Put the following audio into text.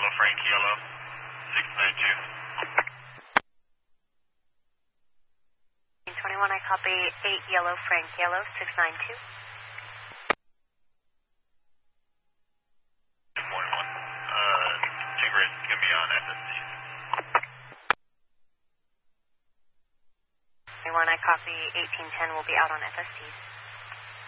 Yellow, Frank Yellow, 692. 21, I copy 8 Yellow, Frank Yellow, 692. 2 Grid can be on FST. 21, I copy 1810 will be out on FSTs.